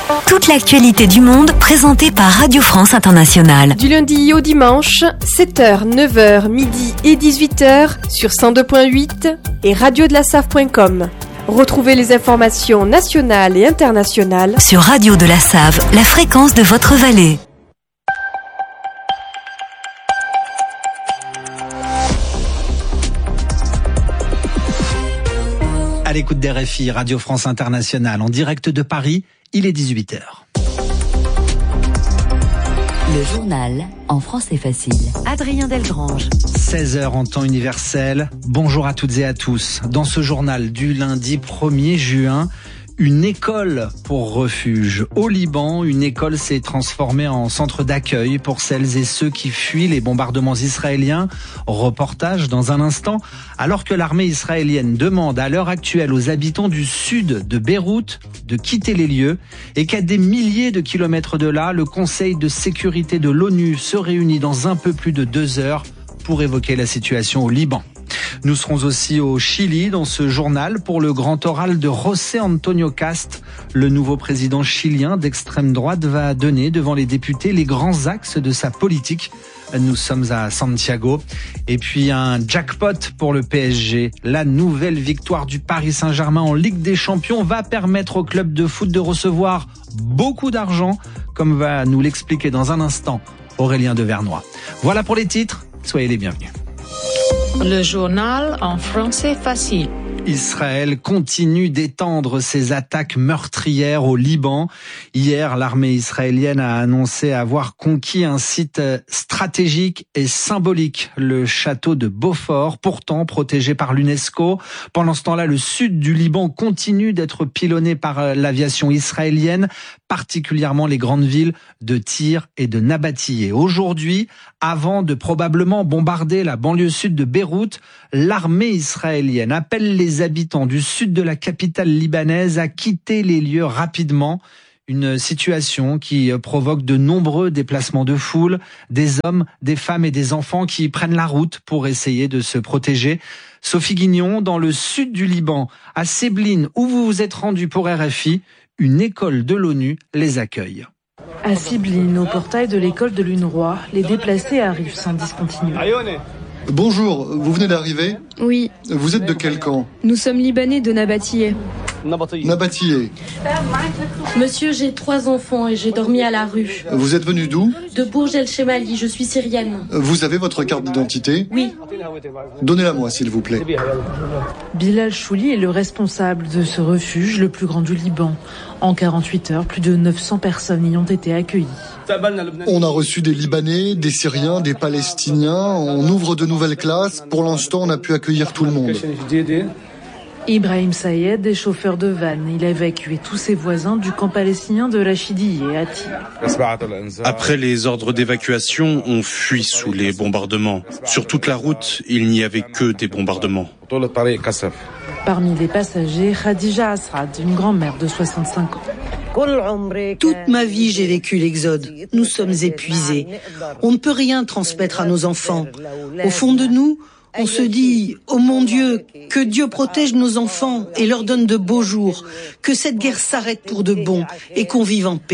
Toute l'actualité du monde présentée par Radio France Internationale. Du lundi au dimanche, 7h, 9h, midi et 18h sur 102.8 et radiodelacave.com. Retrouvez les informations nationales et internationales sur Radio de la Save, la fréquence de votre vallée. À l'écoute d'RFI, Radio France Internationale, en direct de Paris, il est 18h. Le journal en français facile. Adrien Delgrange. 16h en temps universel. Bonjour à toutes et à tous. Dans ce journal du lundi 1er juin, une école pour refuge. Au Liban, une école s'est transformée en centre d'accueil pour celles et ceux qui fuient les bombardements israéliens. Reportage dans un instant. Alors que l'armée israélienne demande à l'heure actuelle aux habitants du sud de Beyrouth de quitter les lieux et qu'à des milliers de kilomètres de là, le Conseil de sécurité de l'ONU se réunit dans un peu plus de 2 heures pour évoquer la situation au Liban. Nous serons aussi au Chili dans ce journal pour le grand oral de José Antonio Cast. Le nouveau président chilien d'extrême droite va donner devant les députés les grands axes de sa politique. Nous sommes à Santiago. Et puis un jackpot pour le PSG. La nouvelle victoire du Paris Saint-Germain en Ligue des Champions va permettre au club de foot de recevoir beaucoup d'argent, comme va nous l'expliquer dans un instant Aurélien Devernois. Voilà pour les titres. Soyez les bienvenus. Le journal en français facile. Israël continue d'étendre ses attaques meurtrières au Liban. Hier, l'armée israélienne a annoncé avoir conquis un site stratégique et symbolique, le château de Beaufort, pourtant protégé par l'UNESCO. Pendant ce temps-là, le sud du Liban continue d'être pilonné par l'aviation israélienne, particulièrement les grandes villes de Tyr et de Nabatiyeh. Aujourd'hui, avant de probablement bombarder la banlieue sud de Beyrouth, l'armée israélienne appelle les habitants du sud de la capitale libanaise à quitter les lieux rapidement. Une situation qui provoque de nombreux déplacements de foule, des hommes, des femmes et des enfants qui prennent la route pour essayer de se protéger. Sophie Guignon, dans le sud du Liban, à Sebline, où vous vous êtes rendu pour RFI, une école de l'ONU les accueille. À Sebline, au portail de l'école de l'UNRWA, les déplacés arrivent sans discontinuer. Bonjour, vous venez d'arriver ? Oui. Vous êtes de quel camp ? Nous sommes Libanais de Nabatiyeh. Nabatiyeh. Monsieur, j'ai 3 enfants et j'ai dormi à la rue. Vous êtes venu d'où ? De Bourj El Chemali, je suis syrienne. Vous avez votre carte d'identité ? Oui. Donnez-la moi, s'il vous plaît. Bilal Chouli est le responsable de ce refuge, le plus grand du Liban. En 48 heures, plus de 900 personnes y ont été accueillies. On a reçu des Libanais, des Syriens, des Palestiniens. On ouvre de nouvelles classes. Pour l'instant, on a pu accueillir tout le monde. Ibrahim Sayed est chauffeur de van. Il a évacué tous ses voisins du camp palestinien de Rachidiyeh à Tyr. Après les ordres d'évacuation, on fuit sous les bombardements. Sur toute la route, il n'y avait que des bombardements. Parmi les passagers, Khadija Asrad, une grand-mère de 65 ans. Toute ma vie, j'ai vécu l'exode. Nous sommes épuisés. On ne peut rien transmettre à nos enfants. Au fond de nous, on se dit « Oh mon Dieu, que Dieu protège nos enfants et leur donne de beaux jours, que cette guerre s'arrête pour de bon et qu'on vive en paix. »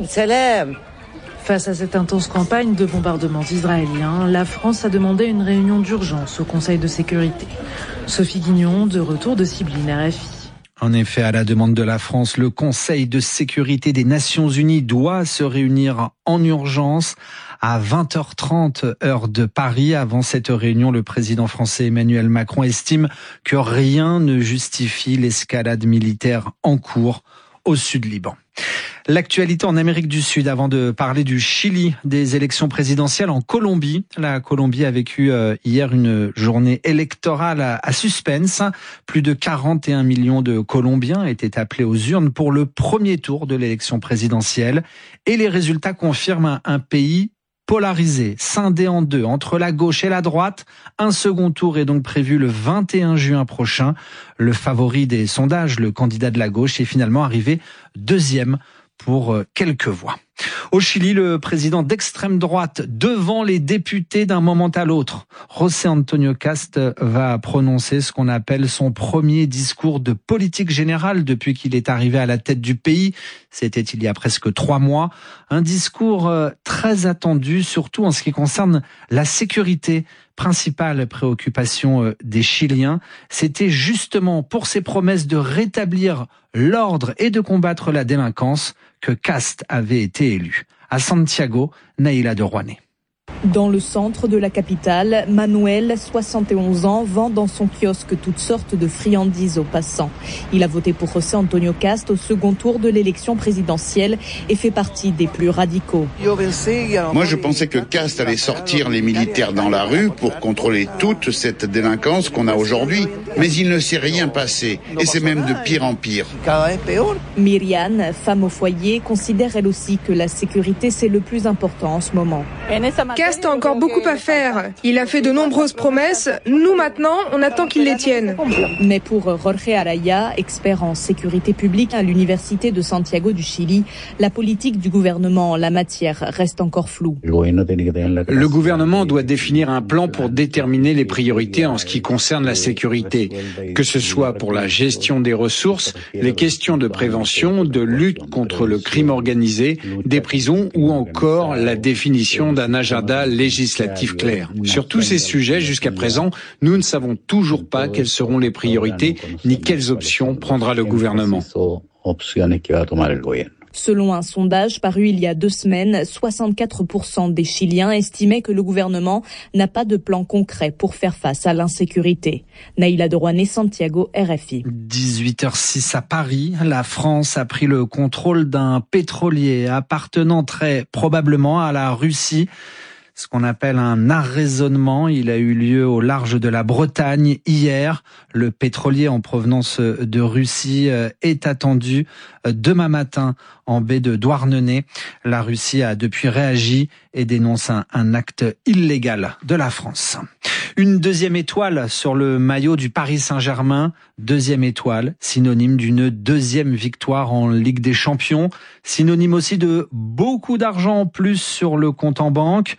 Face à cette intense campagne de bombardements israéliens, la France a demandé une réunion d'urgence au Conseil de sécurité. Sophie Guignon, de retour de Sebline, RFI. En effet, à la demande de la France, le Conseil de sécurité des Nations Unies doit se réunir en urgence à 20h30 heure de Paris. Avant cette réunion, le président français Emmanuel Macron estime que rien ne justifie l'escalade militaire en cours au sud Liban. L'actualité en Amérique du Sud, avant de parler du Chili, des élections présidentielles en Colombie. La Colombie a vécu hier une journée électorale à suspense. Plus de 41 millions de Colombiens étaient appelés aux urnes pour le premier tour de l'élection présidentielle. Et les résultats confirment un pays polarisé, scindé en deux, entre la gauche et la droite. Un second tour est donc prévu le 21 juin prochain. Le favori des sondages, le candidat de la gauche, est finalement arrivé deuxième pour quelques voix. Au Chili, le président d'extrême droite devant les députés d'un moment à l'autre. José Antonio Cast va prononcer ce qu'on appelle son premier discours de politique générale depuis qu'il est arrivé à la tête du pays. C'était il y a presque 3 mois. Un discours très attendu, surtout en ce qui concerne la sécurité. Principale préoccupation des Chiliens, c'était justement pour ses promesses de rétablir l'ordre et de combattre la délinquance que Cast avait été élu. À Santiago, Naïla de Rouanet. Dans le centre de la capitale, Manuel, 71 ans, vend dans son kiosque toutes sortes de friandises aux passants. Il a voté pour José Antonio Cast au second tour de l'élection présidentielle et fait partie des plus radicaux. Moi, je pensais que Cast allait sortir les militaires dans la rue pour contrôler toute cette délinquance qu'on a aujourd'hui. Mais il ne s'est rien passé et c'est même de pire en pire. Myriane, femme au foyer, considère elle aussi que la sécurité c'est le plus important en ce moment. Cast a encore beaucoup à faire. Il a fait de nombreuses promesses. Nous, maintenant, on attend qu'il les tienne. Mais pour Jorge Araya, expert en sécurité publique à l'université de Santiago du Chili, la politique du gouvernement en la matière reste encore floue. Le gouvernement doit définir un plan pour déterminer les priorités en ce qui concerne la sécurité, que ce soit pour la gestion des ressources, les questions de prévention, de lutte contre le crime organisé, des prisons ou encore la définition d'un agenda législatif clair. Sur tous ces sujets, jusqu'à présent, nous ne savons toujours pas quelles seront les priorités ni quelles options prendra le gouvernement. Selon un sondage paru il y a 2 semaines, 64% des Chiliens estimaient que le gouvernement n'a pas de plan concret pour faire face à l'insécurité. Naïla de Rouanet, Santiago, RFI. 18h06 à Paris, la France a pris le contrôle d'un pétrolier appartenant très probablement à la Russie. Ce qu'on appelle un arraisonnement, il a eu lieu au large de la Bretagne hier. Le pétrolier en provenance de Russie est attendu demain matin en baie de Douarnenez. La Russie a depuis réagi et dénonce un acte illégal de la France. Une 2e étoile sur le maillot du Paris Saint-Germain. 2e étoile, synonyme d'une 2e victoire en Ligue des Champions. Synonyme aussi de beaucoup d'argent en plus sur le compte en banque.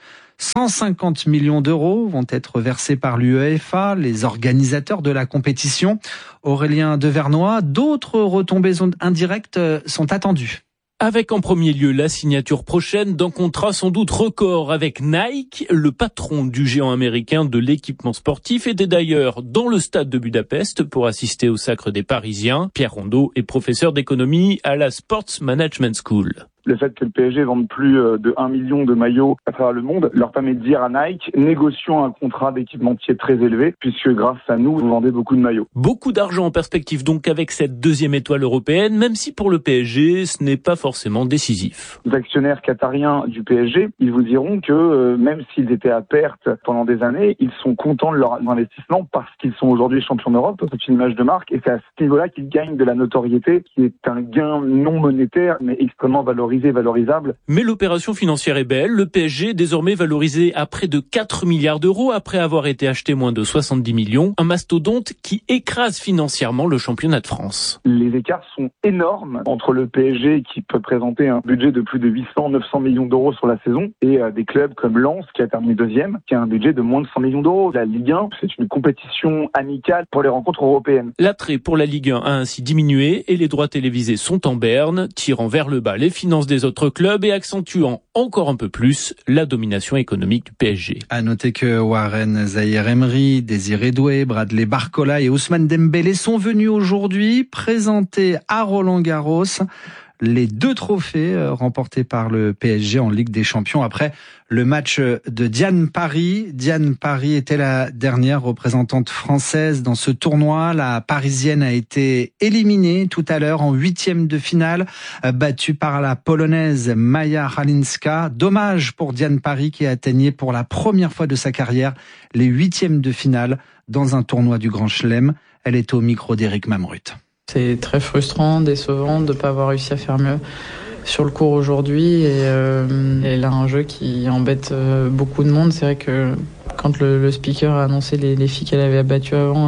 150 millions d'euros vont être versés par l'UEFA, les organisateurs de la compétition. Aurélien Devernois, d'autres retombées indirectes sont attendues. Avec en premier lieu la signature prochaine d'un contrat sans doute record avec Nike. Le patron du géant américain de l'équipement sportif était d'ailleurs dans le stade de Budapest pour assister au sacre des Parisiens. Pierre Rondeau est professeur d'économie à la Sports Management School. Le fait que le PSG vende plus de 1 million de maillots à travers le monde leur permet de dire à Nike, négocions un contrat d'équipementier très élevé, puisque grâce à nous, vous vendez beaucoup de maillots. Beaucoup d'argent en perspective donc avec cette 2e étoile européenne, même si pour le PSG, ce n'est pas forcément décisif. Les actionnaires qatariens du PSG, ils vous diront que même s'ils étaient à perte pendant des années, ils sont contents de leur investissement parce qu'ils sont aujourd'hui champions d'Europe. C'est une image de marque et c'est à ce niveau-là qu'ils gagnent de la notoriété, qui est un gain non monétaire, mais extrêmement valorisable. Mais l'opération financière est belle. Le PSG est désormais valorisé à près de 4 milliards d'euros après avoir été acheté moins de 70 millions. Un mastodonte qui écrase financièrement le championnat de France. Les écarts sont énormes entre le PSG qui peut présenter un budget de plus de 800-900 millions d'euros sur la saison et des clubs comme Lens qui a terminé 2e, qui a un budget de moins de 100 millions d'euros. La Ligue 1, c'est une compétition amicale pour les rencontres européennes. L'attrait pour la Ligue 1 a ainsi diminué et les droits télévisés sont en berne, tirant vers le bas les finances des autres clubs et accentuant encore un peu plus la domination économique du PSG. À noter que Warren Zaïre-Emery, Désiré Doué, Bradley Barcola et Ousmane Dembélé sont venus aujourd'hui présenter à Roland-Garros les 2 trophées remportés par le PSG en Ligue des Champions après le match de Diane Paris. Diane Paris était la dernière représentante française dans ce tournoi. La Parisienne a été éliminée tout à l'heure en 8e de finale, battue par la Polonaise Maja Halinska. Dommage pour Diane Paris qui atteignait pour la première fois de sa carrière les 8e de finale dans un tournoi du Grand Chelem. Elle est au micro d'Éric Mamrut. C'est très frustrant, décevant de ne pas avoir réussi à faire mieux sur le court aujourd'hui. Et elle a un jeu qui embête beaucoup de monde. C'est vrai que quand le speaker a annoncé les filles qu'elle avait battues avant,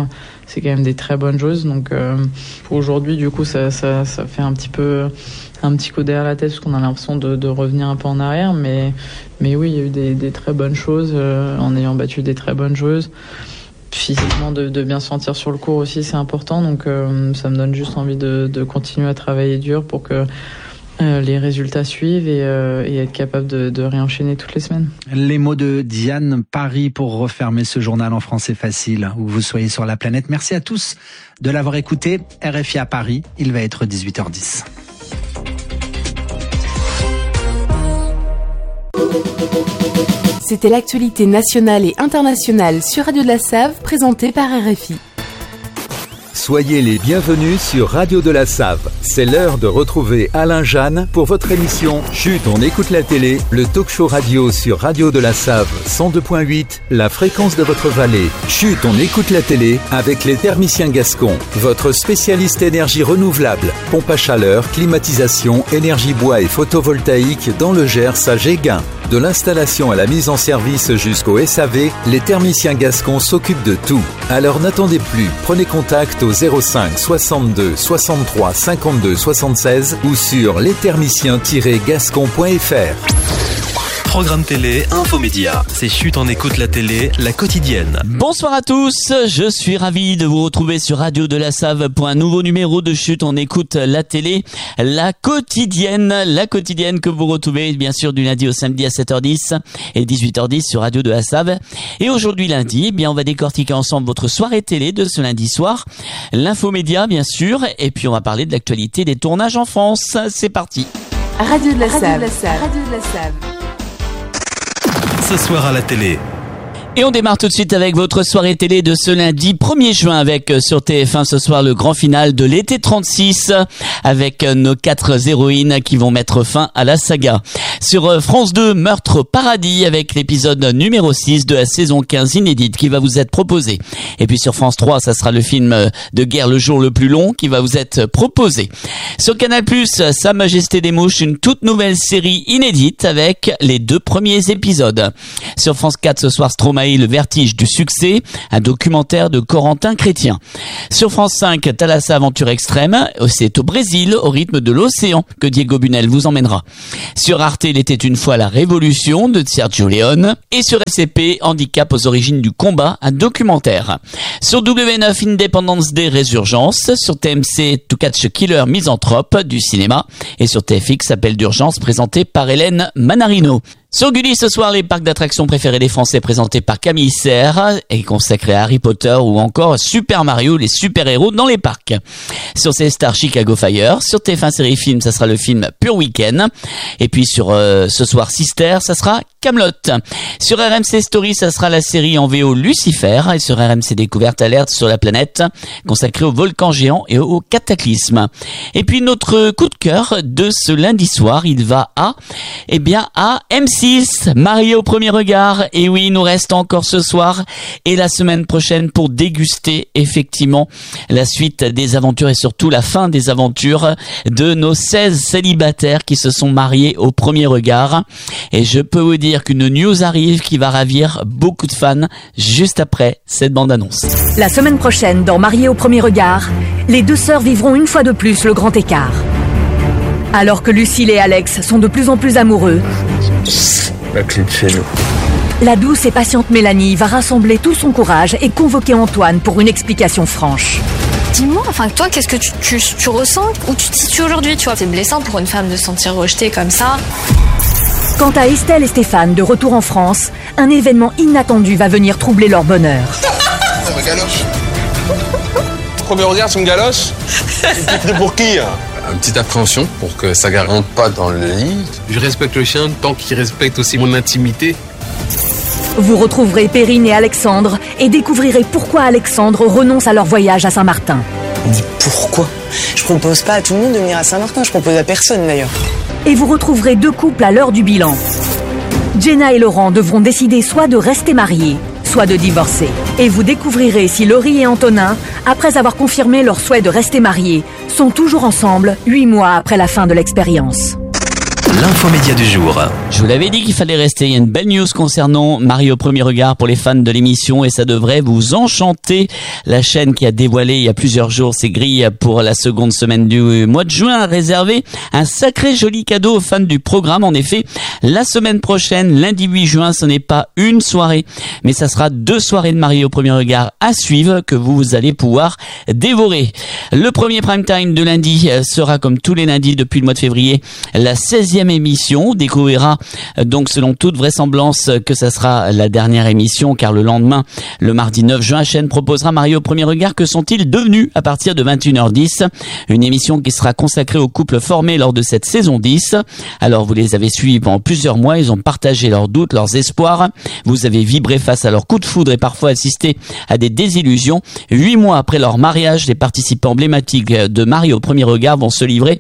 c'est quand même des très bonnes choses. Donc pour aujourd'hui, du coup, ça fait un petit coup derrière la tête parce qu'on a l'impression de revenir un peu en arrière. Mais oui, il y a eu des très bonnes choses en ayant battu des très bonnes choses. Physiquement, de bien se sentir sur le court aussi, c'est important. Donc ça me donne juste envie de continuer à travailler dur pour que les résultats suivent et être capable de réenchaîner toutes les semaines. Les mots de Diane Paris pour refermer ce journal en français facile, où vous soyez sur la planète. Merci à tous de l'avoir écouté. RFI à Paris, il va être 18h10. C'était l'actualité nationale et internationale sur Radio de la Save, présentée par RFI. Soyez les bienvenus sur Radio de la Save. C'est l'heure de retrouver Alain Jeanne pour votre émission Chut, on écoute la télé, le talk-show radio sur Radio de la Save 102.8, la fréquence de votre vallée. Chut, on écoute la télé avec les thermiciens gascons, votre spécialiste énergie renouvelable, pompe à chaleur, climatisation, énergie bois et photovoltaïque dans le Gers à Géguin. De l'installation à la mise en service jusqu'au SAV, les thermiciens gascons s'occupent de tout. Alors n'attendez plus, prenez contact au 05 62 63 52 76 ou sur lesthermiciens-gascons.fr. Programme télé, infomédia. C'est Chut, on écoute la télé, la quotidienne. Bonsoir à tous, je suis ravi de vous retrouver sur Radio de la Save pour un nouveau numéro de Chut, on écoute la télé, la quotidienne que vous retrouvez bien sûr du lundi au samedi à 7h10 et 18h10 sur Radio de la Save. Et aujourd'hui lundi, on va décortiquer ensemble votre soirée télé de ce lundi soir, l'infomédia bien sûr, et puis on va parler de l'actualité des tournages en France. C'est parti. Radio de la Save. Radio de la Save. Ce soir à la télé. Et on démarre tout de suite avec votre soirée télé de ce lundi 1er juin avec sur TF1 ce soir le grand final de l'été 36 avec nos 4 héroïnes qui vont mettre fin à la saga. Sur France 2, Meurtre au paradis avec l'épisode numéro 6 de la saison 15 inédite qui va vous être proposé. Et puis sur France 3, ça sera le film de guerre Le jour le plus long qui va vous être proposé. Sur Canal+, Sa Majesté des Mouches, une toute nouvelle série inédite avec les 2 premiers épisodes. Sur France 4 ce soir, Stromae, le vertige du succès, un documentaire de Corentin Chrétien. Sur France 5, Thalassa Aventure extrême, c'est au Brésil, au rythme de l'océan, que Diego Bunel vous emmènera. Sur Arte, il était une fois la révolution de Sergio Leone. Et sur SCP, Handicap aux origines du combat, un documentaire. Sur W9, Independence Day, Résurgence. Sur TMC, To Catch a Killer, Misanthrope, du cinéma. Et sur TFX, Appel d'urgence, présenté par Hélène Manarino. Sur Gulli, ce soir, les parcs d'attractions préférés des Français présentés par Camille Serre et consacrés à Harry Potter ou encore Super Mario, les super-héros dans les parcs. Sur C-Star, Chicago Fire. Sur TF1 Série Film, ça sera le film Pur Weekend. Et puis sur ce soir, Sister, ça sera Kaamelott. Sur RMC Story, ça sera la série en VO Lucifer. Et sur RMC Découverte, Alerte sur la planète, consacrée aux volcans géants et aux cataclysmes. Et puis notre coup de cœur de ce lundi soir, il va à M6. Marié au premier regard. Et oui, il nous reste encore ce soir et la semaine prochaine pour déguster effectivement la suite des aventures et surtout la fin des aventures de nos 16 célibataires qui se sont mariés au premier regard. Et je peux vous dire qu'une news arrive qui va ravir beaucoup de fans juste après cette bande-annonce. La semaine prochaine, dans Marié au premier regard, les 2 sœurs vivront une fois de plus le grand écart. Alors que Lucille et Alex sont de plus en plus amoureux, la clé de chez nous. La douce et patiente Mélanie va rassembler tout son courage et convoquer Antoine pour une explication franche. Dis-moi, toi, qu'est-ce que tu ressens? Où tu te situes aujourd'hui, tu vois? C'est blessant pour une femme de se sentir rejetée comme ça. Quant à Estelle et Stéphane, de retour en France, un événement inattendu va venir troubler leur bonheur. Ma galoche. Premier regard, c'est une galoche. Tu pris pour qui? Une petite appréhension pour que ça ne rentre pas dans le lit. Je respecte le chien tant qu'il respecte aussi mon intimité. Vous retrouverez Perrine et Alexandre et découvrirez pourquoi Alexandre renonce à leur voyage à Saint-Martin. Mais pourquoi? Je propose pas à tout le monde de venir à Saint-Martin, je propose à personne d'ailleurs. Et vous retrouverez 2 couples à l'heure du bilan. Jenna et Laurent devront décider soit de rester mariés, soit de divorcer. Et vous découvrirez si Laurie et Antonin, après avoir confirmé leur souhait de rester mariés, sont toujours ensemble 8 mois après la fin de l'expérience. l'infomédia du jour. Je vous l'avais dit qu'il fallait rester. Il y a une belle news concernant Marie au premier regard pour les fans de l'émission et ça devrait vous enchanter. La chaîne qui a dévoilé il y a plusieurs jours ses grilles pour la seconde semaine du mois de juin a réservé un sacré joli cadeau aux fans du programme. En effet, la semaine prochaine, lundi 8 juin, ce n'est pas une soirée, mais ça sera 2 soirées de Marie au premier regard à suivre que vous allez pouvoir dévorer. Le premier prime time de lundi sera comme tous les lundis depuis le mois de février la 16e émission. On découvrira donc selon toute vraisemblance que ça sera la dernière émission car le lendemain, le mardi 9 juin, la chaîne proposera Marie au premier regard. Que sont-ils devenus à partir de 21h10? Une émission qui sera consacrée aux couples formés lors de cette saison 10. Alors vous les avez suivis pendant plusieurs mois, ils ont partagé leurs doutes, leurs espoirs. Vous avez vibré face à leurs coups de foudre et parfois assisté à des désillusions. 8 mois après leur mariage, les participants emblématiques de Marie au premier regard vont se livrer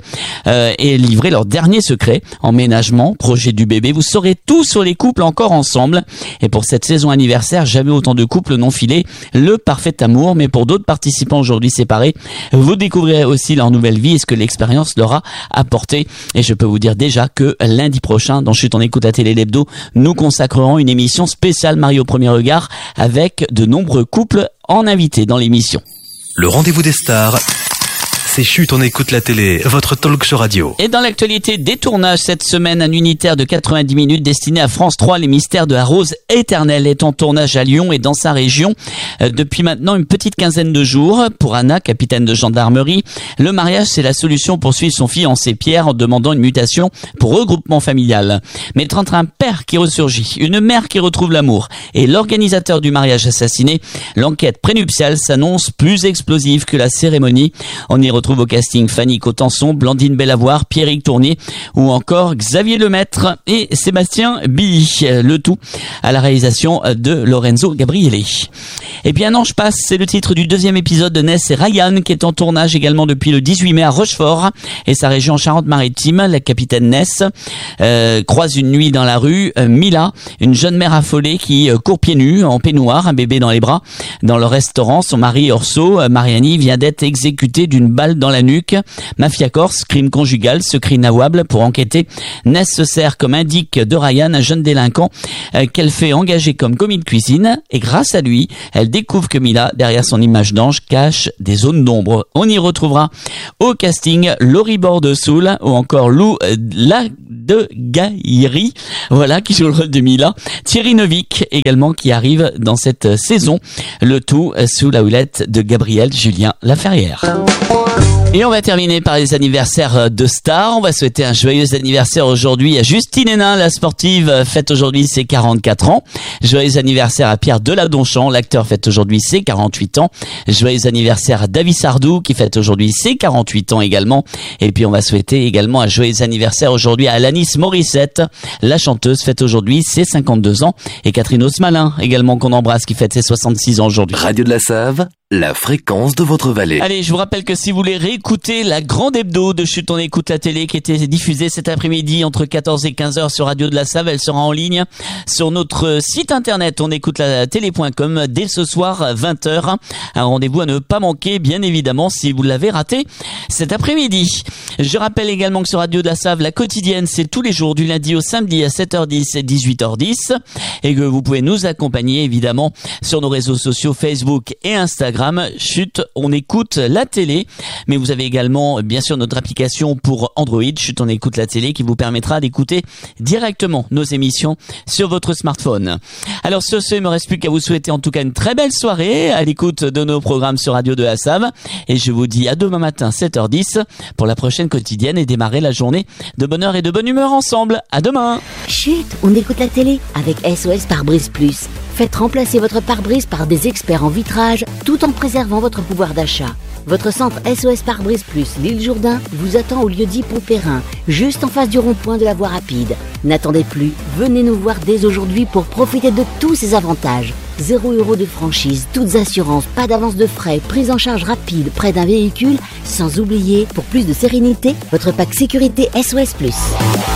et livrer leur dernier secret. Emménagement, projet du bébé, vous saurez tout sur les couples encore ensemble. Et pour cette saison anniversaire, jamais autant de couples n'ont filé le parfait amour. Mais pour d'autres participants aujourd'hui séparés, vous découvrirez aussi leur nouvelle vie et ce que l'expérience leur a apporté. Et je peux vous dire déjà que lundi prochain, dans Chut, on écoute la télé l'hebdo, nous consacrerons une émission spéciale Marie au premier regard avec de nombreux couples en invité dans l'émission. Le rendez-vous des stars, c'est Chut, on écoute la télé, votre talk show radio. Et dans l'actualité des tournages cette semaine, un unitaire de 90 minutes destiné à France 3, Les Mystères de la Rose Éternelle, est en tournage à Lyon et dans sa région depuis maintenant une petite quinzaine de jours. Pour Anna, capitaine de gendarmerie, le mariage c'est la solution pour suivre son fiancé Pierre en demandant une mutation pour regroupement familial. Mais entre un père qui ressurgit, une mère qui retrouve l'amour et l'organisateur du mariage assassiné, l'enquête prénuptiale s'annonce plus explosive que la cérémonie. On y retrouve au casting Fanny Cotenson, Blandine Bellavoir, Pierrick Tournier ou encore Xavier Lemaître et Sébastien Billy. Le tout à la réalisation de Lorenzo Gabriele. Et puis un ange passe, c'est le titre du 2e épisode de Ness et Ryan qui est en tournage également depuis le 18 mai à Rochefort et sa région Charente-Maritime. La capitaine Ness croise une nuit dans la rue Mila, une jeune mère affolée qui court pieds nus en peignoir, un bébé dans les bras. Dans le restaurant, son mari Orso Mariani vient d'être exécuté d'une balle dans la nuque. Mafia corse, crime conjugal, secret inavouable. Pour enquêter, Ness se sert comme indique de Ryan, un jeune délinquant qu'elle fait engager comme commis de cuisine et grâce à lui, elle découvre que Mila, derrière son image d'ange, cache des zones d'ombre. On y retrouvera au casting Laurie Bordesoul ou encore Lou Ladegaillerie, voilà, qui joue le rôle de Mila. Thierry Neuvik également qui arrive dans cette saison. Le tout sous la houlette de Gabriel Julien Laferrière. Et on va terminer par les anniversaires de stars. On va souhaiter un joyeux anniversaire aujourd'hui à Justine Hénin, la sportive, fête aujourd'hui ses 44 ans. Joyeux anniversaire à Pierre Deladonchamp, l'acteur, fête aujourd'hui ses 48 ans. Joyeux anniversaire à David Sardou qui fête aujourd'hui ses 48 ans également. Et puis on va souhaiter également un joyeux anniversaire aujourd'hui à Alanis Morissette, la chanteuse, fête aujourd'hui ses 52 ans. Et Catherine Osmalin également qu'on embrasse qui fête ses 66 ans aujourd'hui. Radio de la Save, la fréquence de votre vallée. Allez, je vous rappelle que si vous voulez réécouter la grande hebdo de Chut, on écoute la télé qui était diffusée cet après-midi entre 14 et 15h sur Radio de la Save, elle sera en ligne sur notre site internet onécoute-la-télé.com dès ce soir 20h. Un rendez-vous à ne pas manquer, bien évidemment, si vous l'avez raté cet après-midi. Je rappelle également que sur Radio de la Save, la quotidienne, c'est tous les jours du lundi au samedi à 7h10 et 18h10 et que vous pouvez nous accompagner évidemment sur nos réseaux sociaux Facebook et Instagram. Chut, on écoute la télé, mais vous avez également bien sûr notre application pour Android, Chut, on écoute la télé, qui vous permettra d'écouter directement nos émissions sur votre smartphone. Alors sur ce, il me reste plus qu'à vous souhaiter en tout cas une très belle soirée à l'écoute de nos programmes sur Radio de la Save et je vous dis à demain matin 7h10 pour la prochaine quotidienne et démarrer la journée de bonheur et de bonne humeur ensemble. À demain. Chut, on écoute la télé avec SOS Pare-Brise Plus. Faites remplacer votre pare-brise par des experts en vitrage tout en préservant votre pouvoir d'achat. Votre centre SOS Pare-Brise Plus l'île Jourdain vous attend au lieu-dit Pont-Perrin, juste en face du rond-point de la voie rapide. N'attendez plus, venez nous voir dès aujourd'hui pour profiter de tous ces avantages. 0 € de franchise, toutes assurances, pas d'avance de frais, prise en charge rapide près d'un véhicule, sans oublier, pour plus de sérénité, votre pack sécurité SOS Plus.